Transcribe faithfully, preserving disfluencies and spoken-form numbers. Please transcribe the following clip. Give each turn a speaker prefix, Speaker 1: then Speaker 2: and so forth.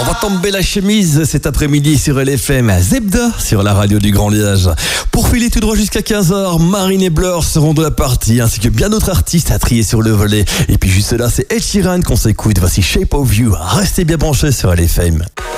Speaker 1: On va tomber la chemise cet après-midi sur L F M à Zebda sur la radio du Grand Liège. Pour filer tout droit jusqu'à quinze heures, Marine et Blur seront de la partie ainsi que bien d'autres artistes à trier sur le volet. Et puis juste là, c'est Ed Sheeran qu'on s'écoute. Voici Shape of You. Restez bien branchés sur L F M.